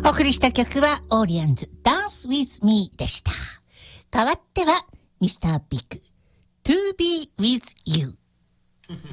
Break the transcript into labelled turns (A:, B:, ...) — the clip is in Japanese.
A: お送りした曲はオーリアンズ Dance with Me でした。代わってはミスタービッグ To be with you